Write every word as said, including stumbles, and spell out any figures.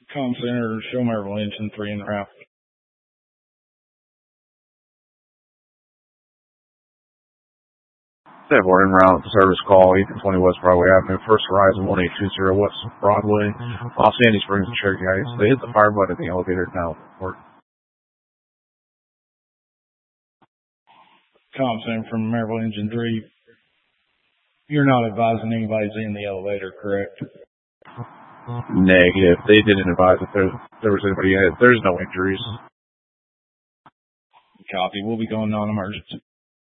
Comm Center, show Maryville engine three en route. We're en route, service call, eight twenty West Broadway Avenue, First Horizon, one eight two zero West Broadway, Los Sandy Springs, and Cherokee Heights. They hit the fire button at the elevator now. Comm Center from Maryville engine three. You're not advising anybody's in the elevator, correct? Negative. They didn't advise if there, there was anybody in it. There's no injuries. Copy. We'll be going non-emergency.